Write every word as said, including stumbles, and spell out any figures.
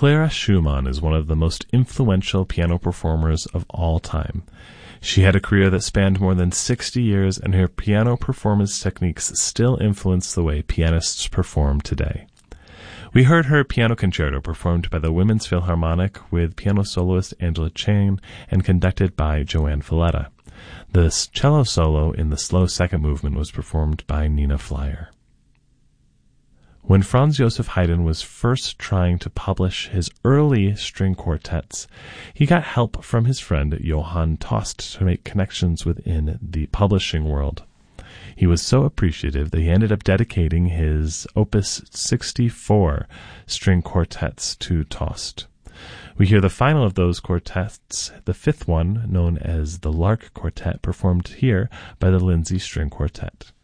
Clara Schumann is one of the most influential piano performers of all time. She had a career that spanned more than sixty years, and her piano performance techniques still influence the way pianists perform today. We heard her piano concerto performed by the Women's Philharmonic with piano soloist Angela Chang and conducted by Joanne Falletta. The cello solo in the slow second movement was performed by Nina Flyer. When Franz Joseph Haydn was first trying to publish his early string quartets, he got help from his friend Johann Tost to make connections within the publishing world. He was so appreciative that he ended up dedicating his Opus sixty-four string quartets to Tost. We hear the final of those quartets, the fifth one, known as the Lark Quartet, performed here by the Lindsay String Quartet.